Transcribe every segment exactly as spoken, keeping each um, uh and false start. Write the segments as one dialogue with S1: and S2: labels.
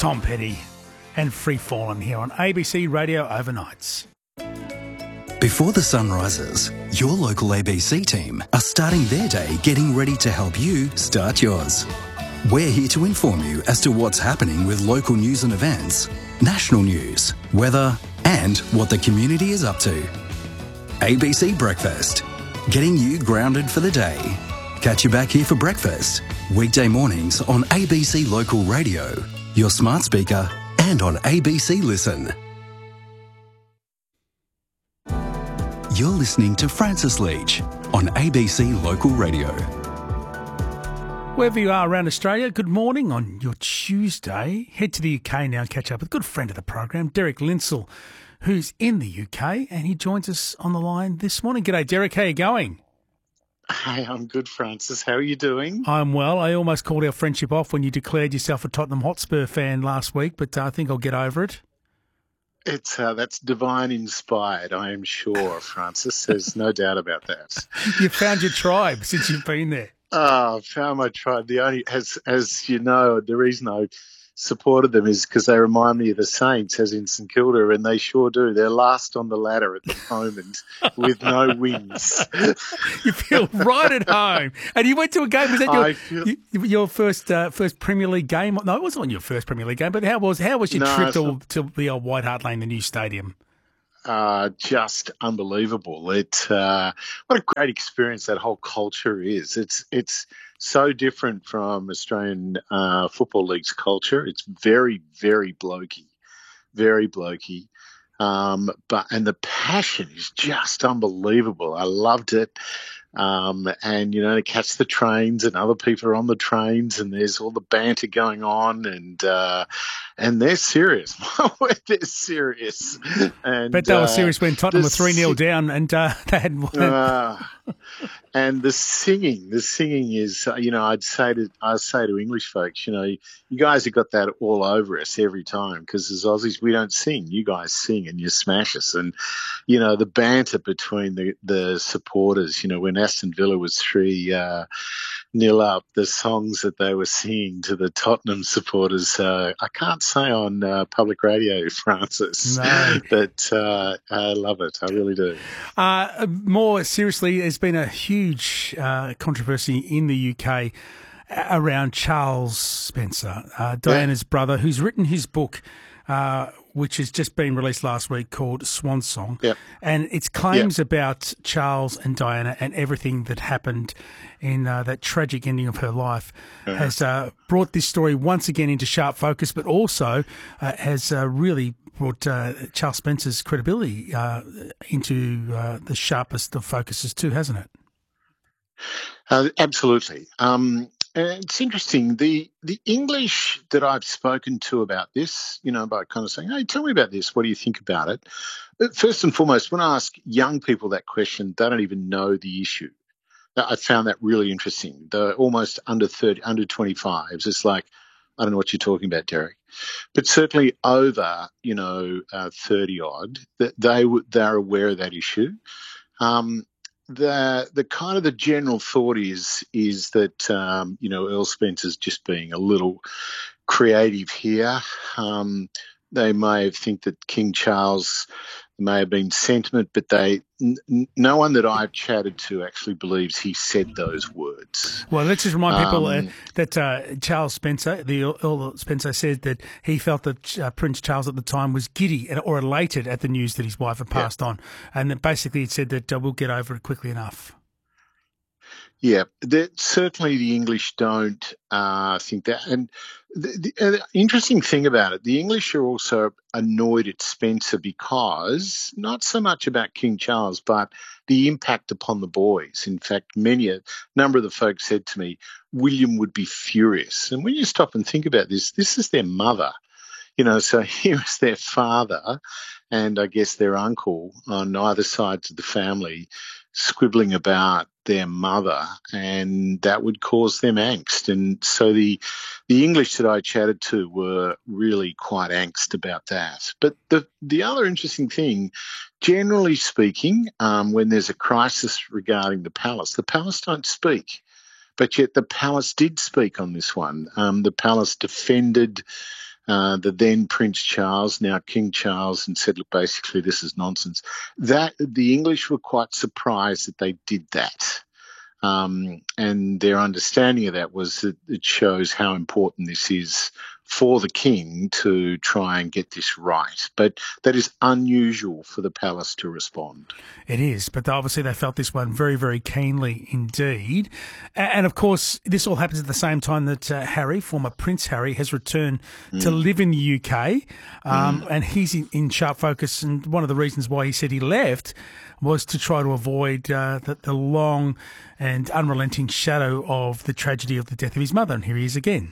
S1: Tom Petty and Free Fallin' here on A B C Radio Overnights.
S2: Before the sun rises, your local A B C team are starting their day getting ready to help you start yours. We're here to inform you as to what's happening with local news and events, national news, weather, and what the community is up to. A B C Breakfast, getting you grounded for the day. Catch you back here for breakfast, weekday mornings on A B C Local Radio, your smart speaker, and on A B C Listen. You're listening to Francis Leach on A B C Local Radio.
S1: Wherever you are around Australia, good morning on your Tuesday. Head to the U K now and catch up with a good friend of the program, Derek Linsell, who's in the U K, and he joins us on the line this morning. G'day, Derek. How are you going?
S3: Hey, I'm good, Francis. How are you doing?
S1: I'm well. I almost called our friendship off when you declared yourself a Tottenham Hotspur fan last week, but uh, I think I'll get over it.
S3: It's uh, that's divine inspired, I am sure, Francis. There's no doubt about that.
S1: You found your tribe since you've been there.
S3: Oh, I found my tribe. The only, as as you know, the reason I supported them is because they remind me of the Saints, as in St Kilda, and they sure do. They're last on the ladder at the moment with no wins.
S1: You feel right at home. And you went to a game. Was that your, feel... your first uh, first Premier League game? No, it wasn't your first Premier League game, but how was how was your
S3: no,
S1: trip to, to the old White Hart Lane, the new stadium?
S3: Uh, just unbelievable. It uh, what a great experience that whole culture is. It's it's so different from Australian uh, Football League's culture. It's very, very blokey, very blokey. Um, but and the passion is just unbelievable. I loved it. Um, and, you know, to catch the trains and other people are on the trains and there's all the banter going on and uh, and they're serious. They're serious. And,
S1: but they were
S3: uh,
S1: serious when Tottenham were three nil down and uh, they had won.
S3: Uh, and the singing, the singing is, uh, you know, I'd say to I say to English folks, you know, you guys have got that all over us every time because as Aussies we don't sing. You guys sing and you smash us. And, you know, the banter between the, the supporters, you know, when Aston Villa was three uh, nil up, the songs that they were singing to the Tottenham supporters, uh, I can't say on uh, public radio, Francis,
S1: no.
S3: but uh, I love it. I really do.
S1: Uh, more seriously, there's been a huge uh, controversy in the U K around Charles Spencer, uh, Diana's yeah. brother, who's written his book, uh, which has just been released last week, called Swan Song.
S3: Yep.
S1: And it's claims
S3: yep.
S1: about Charles and Diana and everything that happened in uh, that tragic ending of her life uh-huh. has uh, brought this story once again into sharp focus, but also uh, has uh, really brought uh, Charles Spencer's credibility uh, into uh, the sharpest of focuses too, hasn't it?
S3: Uh, absolutely. Um, it's interesting. The the English that I've spoken to about this, you know, by kind of saying, hey, tell me about this. What do you think about it? But first and foremost, when I ask young people that question, they don't even know the issue. I found that really interesting. They're almost under thirty, under twenty-fives. It's like, I don't know what you're talking about, Derek. But certainly over, you know, uh, thirty odd, that they they're aware of that issue. Um, the the kind of the general thought is is that um, you know, Earl Spencer's just being a little creative here. Um, they may think that King Charles may have been sentiment, but they n- no one that I've chatted to actually believes he said those words.
S1: Well, let's just remind people
S3: Um,
S1: uh, that uh, Charles Spencer, the Earl Earl Spencer, said that he felt that uh, Prince Charles at the time was giddy or elated at the news that his wife had passed
S3: Yeah.
S1: on, and that basically it said that uh, we'll get over it quickly enough.
S3: Yeah, that certainly the English don't uh, think that. And the, the, uh, the interesting thing about it, the English are also annoyed at Spencer because not so much about King Charles, but the impact upon the boys. In fact, many a number of the folks said to me, William would be furious. And when you stop and think about this, this is their mother. You know, so here is their father and I guess their uncle on either sides of the family squibbling about their mother, and that would cause them angst. And so the the English that I chatted to were really quite angst about that. But the the other interesting thing, generally speaking, um, when there's a crisis regarding the palace, the palace don't speak. But yet the palace did speak on this one. Um, the palace defended uh, the then Prince Charles, now King Charles, and said, look, basically this is nonsense. That the English were quite surprised that they did that. Um, and their understanding of that was that it shows how important this is for the king to try and get this right. But that is unusual for the palace to respond.
S1: It is, but obviously they felt this one very, very keenly indeed. And of course, this all happens at the same time that uh, Harry, former Prince Harry, has returned mm. to live in the U K. Um, mm. And he's in, in sharp focus. And one of the reasons why he said he left was to try to avoid uh, the, the long and unrelenting shadow of the tragedy of the death of his mother. And here he is again.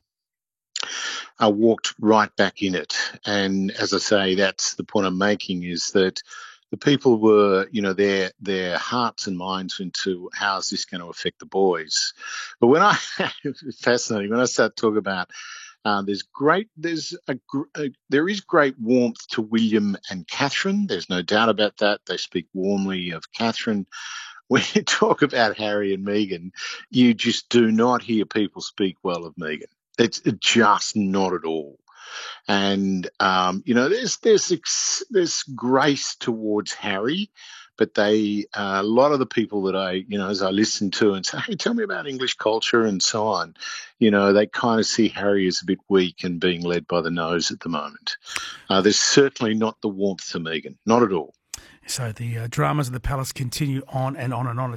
S3: I walked right back in it. And as I say, that's the point I'm making, is that the people were, you know, their their hearts and minds into how is this going to affect the boys. But when I, it's fascinating, when I start talking about Uh, there's great, there's a, a, there is great warmth to William and Catherine. There's no doubt about that. They speak warmly of Catherine. When you talk about Harry and Meghan, you just do not hear people speak well of Meghan. It's just not at all. And um, you know, there's there's there's grace towards Harry, but they uh, a lot of the people that I you know as I listen to and say, hey, tell me about English culture and so on, you know, they kind of see Harry as a bit weak and being led by the nose at the moment. Uh, there's certainly not the warmth to Meghan, not at all.
S1: So the uh, dramas of the palace continue on and on and on.